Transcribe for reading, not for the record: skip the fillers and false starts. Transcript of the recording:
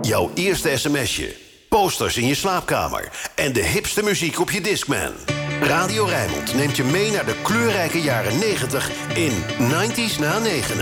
Jouw eerste sms'je, posters in je slaapkamer en de hipste muziek op je Discman. Radio Rijnmond neemt je mee naar de kleurrijke jaren 90 in 90's na 9.